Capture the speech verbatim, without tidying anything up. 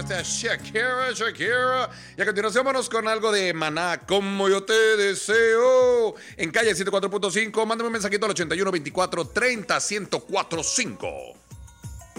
escuchaste a Shakira, Shakira. Y a continuación vámonos con algo de Maná, como yo te deseo. En calle ciento cuatro punto cinco, mándame un mensajito al ochenta y uno veinticuatro treinta ciento cuatro punto cinco.